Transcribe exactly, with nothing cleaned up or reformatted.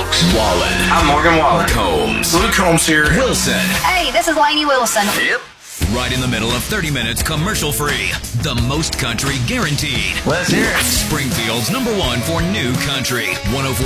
folks. Wallen. I'm Morgan Wallen. Combs. Luke Combs here. Wilson. Hey, this is Lainey Wilson. Yep. Right in the middle of thirty minutes commercial free. The most country guaranteed. Let's hear it. Springfield's number one for new country. one oh four